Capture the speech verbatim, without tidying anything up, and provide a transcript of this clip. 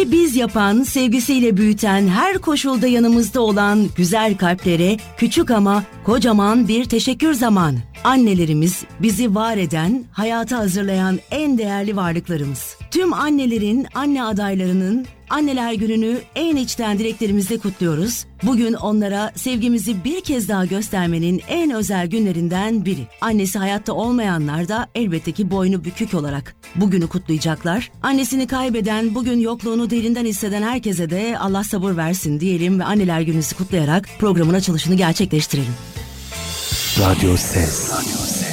Bizi biz yapan, sevgisiyle büyüten, her koşulda yanımızda olan güzel kalplere küçük ama kocaman bir teşekkür zamanı. Annelerimiz bizi var eden, hayata hazırlayan en değerli varlıklarımız. Tüm annelerin, anne adaylarının Anneler Günü'nü en içten dileklerimizle kutluyoruz. Bugün onlara sevgimizi bir kez daha göstermenin en özel günlerinden biri. Annesi hayatta olmayanlar da elbette ki boynu bükük olarak bugünü kutlayacaklar. Annesini kaybeden, bugün yokluğunu derinden hisseden herkese de Allah sabır versin diyelim ve Anneler Günü'nü kutlayarak programın açılışını gerçekleştirelim. Radyo Ses. Radyo Ses.